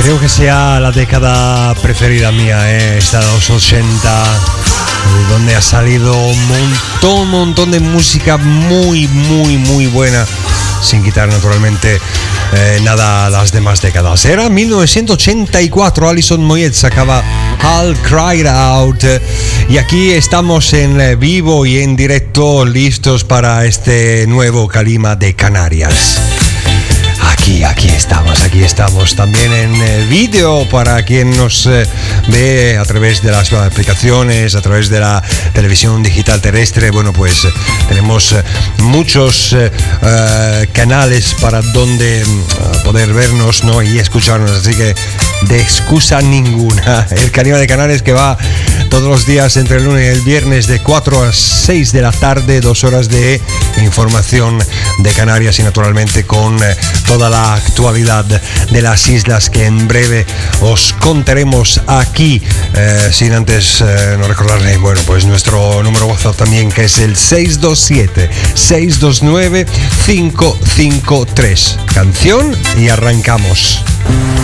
Creo que sea la década preferida mía, esta de los 80, donde ha salido un montón de música muy buena, sin quitar naturalmente nada a las demás décadas. Era 1984, Alison Moyet sacaba I'll Cry It Out, y aquí estamos en vivo y en directo, listos para este nuevo Calima de Canarias. Aquí estamos también en vídeo para quien nos ve a través de las aplicaciones, a través de la televisión digital terrestre. Bueno, pues tenemos muchos canales para donde poder vernos, ¿no? Y escucharnos, así que de excusa ninguna. El Calima de Canarias, que va todos los días entre el lunes y el viernes de 4 a 6 de la tarde, 2 horas de información de Canarias y naturalmente con toda la actualidad de las islas que en breve os contaremos aquí, sin antes no recordarle, bueno, pues nuestro número WhatsApp también, que es el 627-629-553. Canción y arrancamos.